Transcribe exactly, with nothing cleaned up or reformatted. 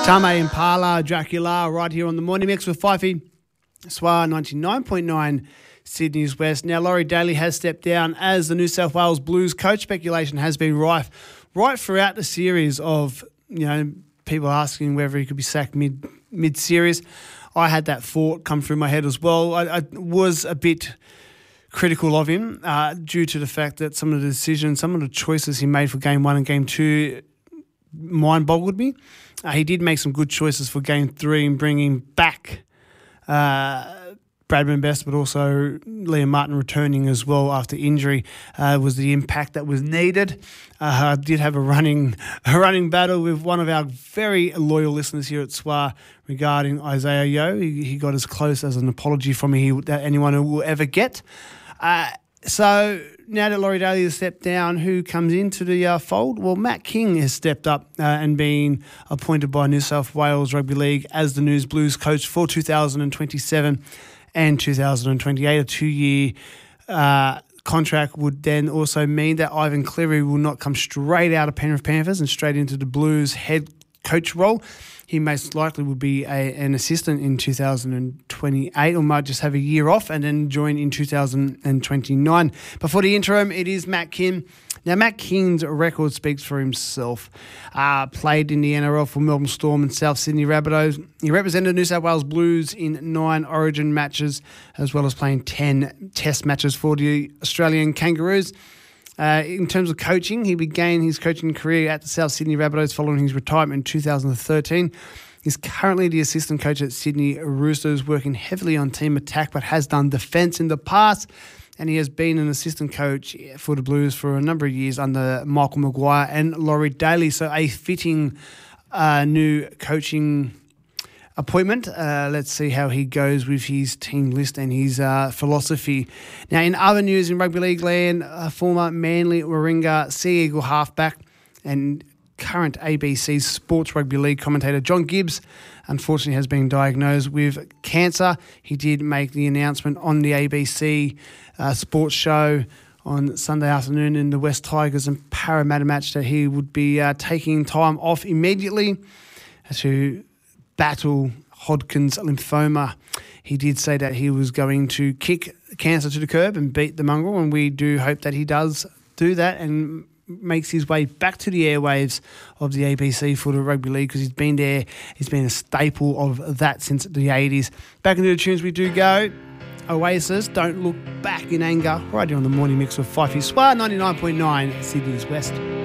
Tame Impala, Dracula, right here on the Morning Mix with Fifey. S W A ninety-nine point nine Sydney's West. Now, Laurie Daly has stepped down as the New South Wales Blues coach. Speculation has been rife right throughout the series of, you know, people asking whether he could be sacked mid, mid-series. I had that thought come through my head as well. I, I was a bit critical of him uh, due to the fact that some of the decisions, some of the choices he made for game one and game two mind-boggled me. Uh, he did make some good choices for game three in bringing back uh, Bradman Best, but also Liam Martin returning as well after injury uh, was the impact that was needed. Uh, I did have a running a running battle with one of our very loyal listeners here at S W A regarding Isaiah Yeo. He, he got as close as an apology from me that anyone will ever get. Uh, so now that Laurie Daly has stepped down, who comes into the uh, fold? Well, Matt King has stepped up uh, and been appointed by New South Wales Rugby League as the News Blues coach for two thousand twenty-seven and two thousand twenty-eight. A two-year uh, contract would then also mean that Ivan Cleary will not come straight out of Penrith Panthers and straight into the Blues head coach role. He most likely will be a, an assistant in two thousand twenty-eight, or might just have a year off and then join in two thousand twenty-nine. But for the interim, it is Matt King. Now, Matt King's record speaks for himself. Uh, played in the N R L for Melbourne Storm and South Sydney Rabbitohs. He represented New South Wales Blues in nine Origin matches, as well as playing ten Test matches for the Australian Kangaroos. Uh, in terms of coaching, he began his coaching career at the South Sydney Rabbitohs following his retirement in two thousand thirteen. He's currently the assistant coach at Sydney Roosters, working heavily on team attack, but has done defence in the past. And he has been an assistant coach for the Blues for a number of years under Michael Maguire and Laurie Daly. So a fitting uh, new coaching appointment. Uh, let's see how he goes with his team list and his uh, philosophy. Now, in other news in rugby league land, uh, former Manly Warringah Sea Eagle halfback and current A B C Sports Rugby League commentator John Gibbs unfortunately has been diagnosed with cancer. He did make the announcement on the A B C uh, sports show on Sunday afternoon in the West Tigers and Parramatta match that he would be uh, taking time off immediately to battle Hodgkin's lymphoma. He did say that he was going to kick cancer to the curb and beat the mongrel, and we do hope that he does do that and makes his way back to the airwaves of the A B C for the Rugby League, because he's been there, he's been a staple of that since the eighties. Back into the tunes we do go. Oasis, Don't Look Back in Anger, right here on the Morning Mix with Fifey. S W A ninety-nine point nine, Sydney's West.